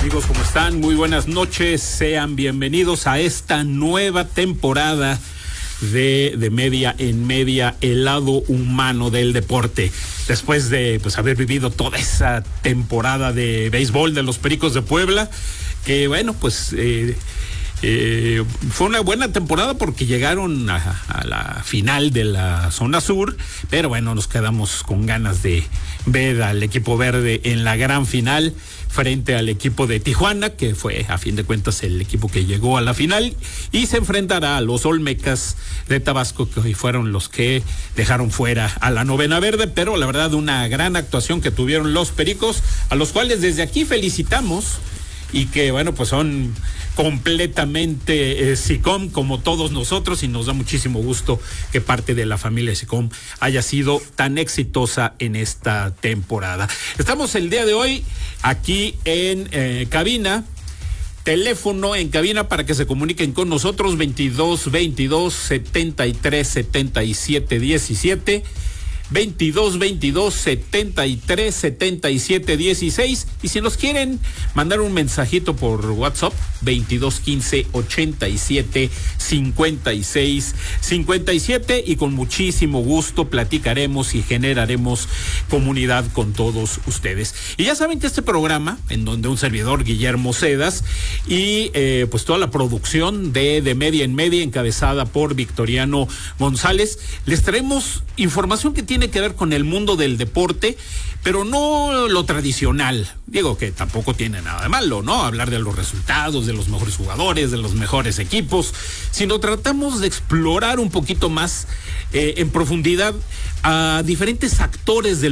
amigos? ¿Cómo están? Muy buenas noches. Sean bienvenidos a esta nueva temporada de Media en Media, el lado humano del deporte. Después de haber vivido toda esa temporada de béisbol de los Pericos de Puebla, que bueno, fue una buena temporada porque llegaron a la final de la zona sur, pero bueno, nos quedamos con ganas de ver al equipo verde en la gran final frente al equipo de Tijuana, que fue a fin de cuentas el equipo que llegó a la final, y se enfrentará a los Olmecas de Tabasco, que hoy fueron los que dejaron fuera a la novena verde. Pero la verdad, una gran actuación que tuvieron los Pericos, a los cuales desde aquí felicitamos, y que bueno, pues son completamente SICOM como todos nosotros, y nos da muchísimo gusto que parte de la familia SICOM haya sido tan exitosa en esta temporada. Estamos el día de hoy aquí en cabina. Teléfono en cabina para que se comuniquen con nosotros: 22-22-73-77-17, 22-22-73-77-16, y si nos quieren mandar un mensajito por WhatsApp, 22-15-87-56-57, y con muchísimo gusto platicaremos y generaremos comunidad con todos ustedes. Y ya saben que este programa, en donde un servidor, Guillermo Cedas, y toda la producción de Media en Media, encabezada por Victoriano González, les traemos información que tiene que ver con el mundo del deporte, pero no lo tradicional. Digo que tampoco tiene nada de malo, ¿no? Hablar de los resultados, de los mejores jugadores, de los mejores equipos, sino tratamos de explorar un poquito más en profundidad a diferentes actores del